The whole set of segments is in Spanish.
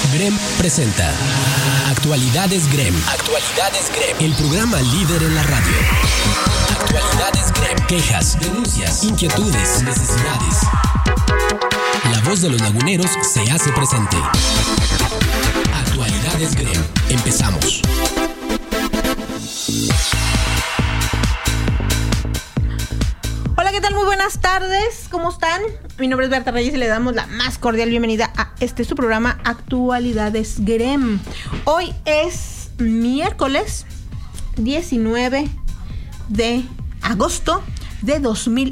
GREM presenta Actualidades GREM. Actualidades GREM. El programa líder en la radio. Actualidades GREM. Quejas, denuncias, inquietudes, necesidades. La voz de los laguneros se hace presente. Actualidades GREM. Empezamos. Hola, ¿qué tal? Muy buenas tardes. ¿Cómo están? Mi nombre es Berta Reyes y le damos la más cordial bienvenida a su programa Actualidades GREM. Hoy es miércoles 19 de agosto de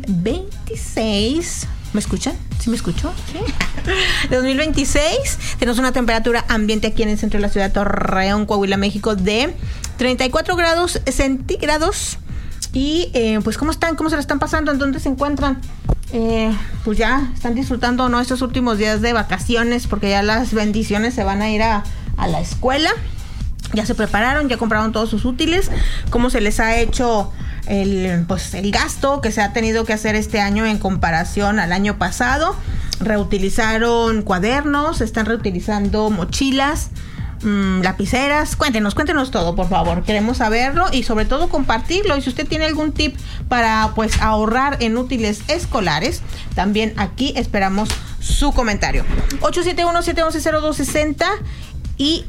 2026. ¿Me escuchan? ¿Sí me escucho? ¿Sí? De 2026. Tenemos una temperatura ambiente aquí en el centro de la ciudad de Torreón, Coahuila, México, de 34 grados centígrados. Y pues ¿cómo están? ¿Cómo se la están pasando? ¿En dónde se encuentran? Pues ya están disfrutando, ¿no?, estos últimos días de vacaciones, porque ya las bendiciones se van a ir a la escuela. Ya se prepararon, ya compraron todos sus útiles. ¿Cómo se les ha hecho el gasto que se ha tenido que hacer este año en comparación al año pasado? Reutilizaron cuadernos, están reutilizando mochilas, lapiceras. Cuéntenos todo, por favor. Queremos saberlo y sobre todo compartirlo. Y si usted tiene algún tip para pues ahorrar en útiles escolares, también aquí esperamos su comentario. 871-711-0260 y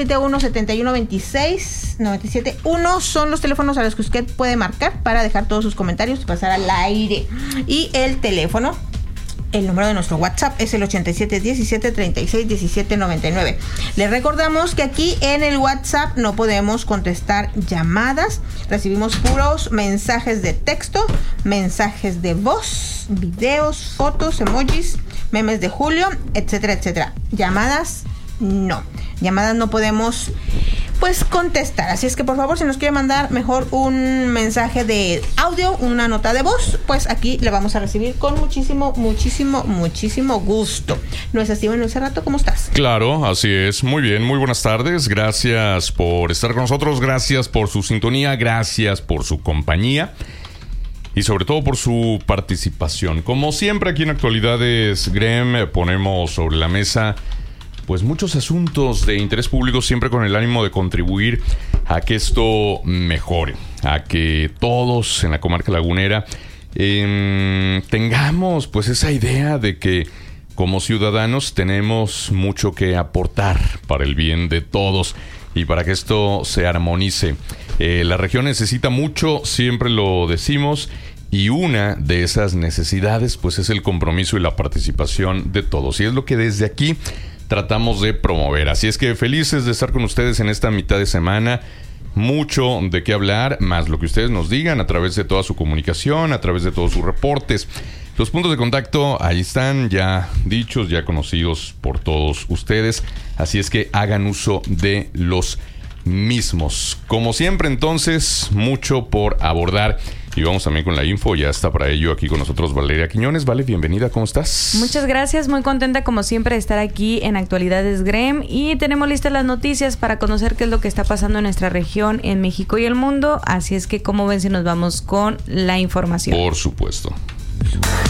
871-7126-971 son los teléfonos a los que usted puede marcar para dejar todos sus comentarios y pasar al aire. Y el teléfono, el número de nuestro WhatsApp es el 8717-361799. Les recordamos que aquí en el WhatsApp no podemos contestar llamadas. Recibimos puros mensajes de texto, mensajes de voz, videos, fotos, emojis, memes de Julio, etcétera, etcétera. Llamadas no podemos pues contestar. Así es que por favor, si nos quiere mandar mejor un mensaje de audio, una nota de voz, pues aquí le vamos a recibir con muchísimo gusto. ¿No es así, bueno, ese rato? ¿Cómo estás? Claro, así es. Muy bien, muy buenas tardes. Gracias por estar con nosotros, gracias por su sintonía, gracias por su compañía y sobre todo por su participación. Como siempre aquí en Actualidades GREM ponemos sobre la mesa pues muchos asuntos de interés público, siempre con el ánimo de contribuir a que esto mejore, a que todos en la comarca lagunera tengamos pues esa idea de que como ciudadanos tenemos mucho que aportar para el bien de todos y para que esto se armonice. La región necesita mucho, siempre lo decimos, y una de esas necesidades pues es el compromiso y la participación de todos, y es lo que desde aquí tratamos de promover. Así es que felices de estar con ustedes en esta mitad de semana. Mucho de qué hablar, más lo que ustedes nos digan a través de toda su comunicación, a través de todos sus reportes. Los puntos de contacto ahí están, ya dichos, ya conocidos por todos ustedes. Así es que hagan uso de los mismos. Como siempre, entonces, mucho por abordar. Y vamos también con la info, ya está para ello aquí con nosotros Valeria Quiñones. Vale, bienvenida, ¿cómo estás? Muchas gracias, muy contenta como siempre de estar aquí en Actualidades GREM y tenemos listas las noticias para conocer qué es lo que está pasando en nuestra región, en México y el mundo, así es que como ven si nos vamos con la información. Por supuesto.